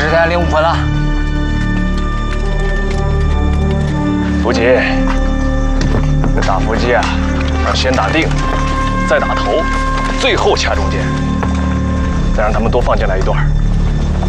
10点05分了。 伏击，那打伏击啊，要先打腚，再打头，最后掐中间，再让他们多放进来一段。